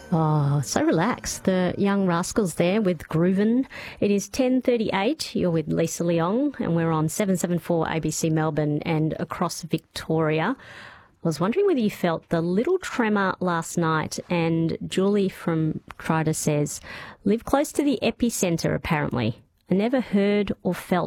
Oh, so relaxed. The Young Rascals there with Groovin'. It is 10:38. You're with Lisa Leong, and we're on 774 ABC Melbourne and across Victoria. I was wondering whether you felt the little tremor last night, and Julie from Trident says, live close to the epicentre apparently. I never heard or felt